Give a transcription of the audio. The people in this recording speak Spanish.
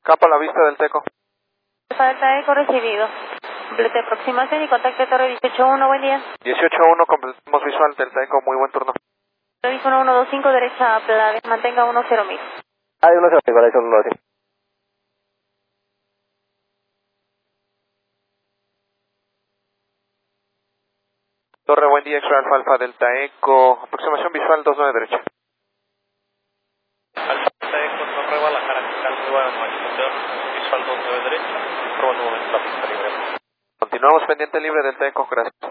Campo a la vista del Teco. Alfa Delta Eco recibido. Complete aproximación y contacto torre 18-1, buen día. 18-1, completamos visual Delta Eco, muy buen turno. Reviso 1125, derecha a Plave, mantenga 10.000. Hay 1-0, para eso 1-0. Torre, buen día, Extra Alfa Delta Eco, aproximación visual 29 derecha. Alfa Delta Eco, Torre Guadalajara, nueva aproximación visual 29 derecha, probando un momento la pista libre. Continuamos pendiente libre Delta Eco, gracias.